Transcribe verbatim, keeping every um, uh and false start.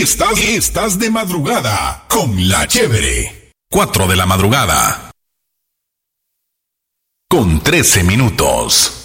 Estás, estás de madrugada con La Chévere. Cuatro de la madrugada. Con trece minutos.